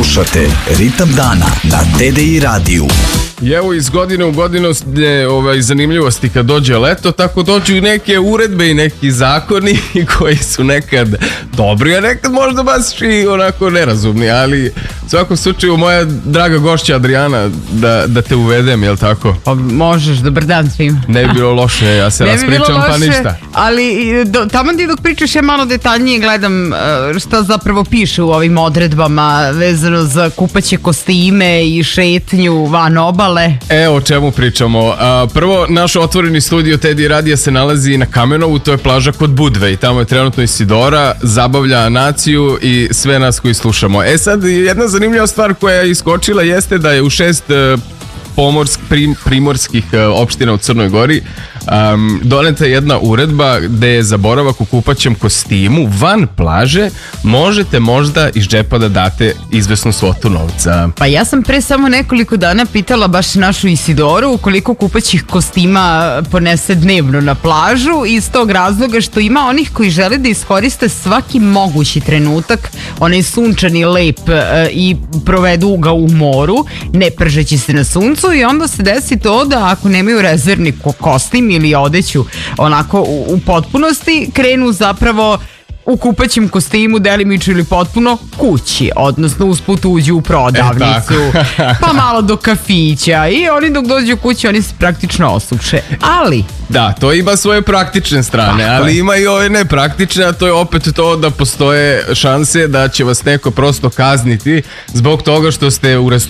Slušate Ritam dana na TDI radiju. I evo iz godine u godinu zanimljivosti kad dođe leto, tako dođu i neke uredbe i neki zakoni koji su nekad dobri, a nekad možda baš i onako nerazumni, ali u svakom slučaju moja draga gošća Adrijana da te uvedem, jel tako? Pa možeš, dobar dan svima. Ne bi bilo loše, ja se raspričam pa ništa. Ali tamo ti dok pričaš ja malo detaljnije gledam šta zapravo piše u ovim odredbama vezano za kupaće kostime i šetnju van obale. Evo o čemu pričamo. Prvo, naš otvoreni studio TDI radija se nalazi na Kamenovu, to je plaža kod Budve i tamo je trenutno Isidora, zabavlja naciju i sve nas koji slušamo. Sad, jedna zanimljiva stvar koja je iskočila jeste da je u 6 primorskih opština u Crnoj Gori doneta jedna uredba gde je za boravak u kupaćem kostimu van plaže možete možda iz džepa da date izvesnu svotu novca. Pa ja sam pre samo nekoliko dana pitala baš našu Isidoru koliko kupaćih kostima ponese dnevno na plažu, iz tog razloga što ima onih koji žele da iskoriste svaki mogući trenutak, onaj sunčani lep i provedu ga u moru, ne pržeći se na suncu, i onda se desi to da ako nemaju rezervni kostim ili odeću onako u potpunosti, krenu zapravo u kupaćem kostimu delimično ili potpuno kući, odnosno usput uđu u prodavnicu, pa malo do kafića, i oni dok dođu kući oni se praktično osuče. Ali da, to ima svoje praktične strane, ali ima i ove nepraktične, a to je opet to da postoje šanse da će vas neko prosto kazniti zbog toga što ste u